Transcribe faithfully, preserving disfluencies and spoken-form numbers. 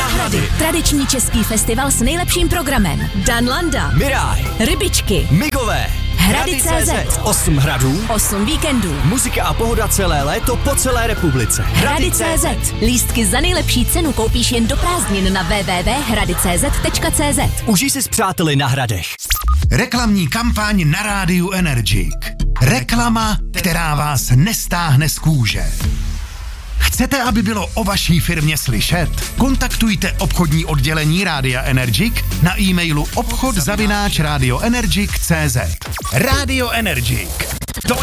na Hrady. Tradiční český festival s nejlepším programem. Dan Landa, Miraj, Rybičky, Migové, Hrady tečka cé zet, osm hradů, osm víkendů, muzika a pohoda celé léto po celé republice. Hrady tečka cé zet. Lístky za nejlepší cenu koupíš jen do prázdnin na w w w tečka hrady tečka cé zet tečka cé zet. Užij si s přáteli na Hradech. Reklamní kampaň na rádiu Energik. Reklama, která vás nestáhne z kůže. Chcete, aby bylo o vaší firmě slyšet? Kontaktujte obchodní oddělení Rádia Energik na e-mailu obchod zavináč radio energik tečka cé zet. Rádio Energik.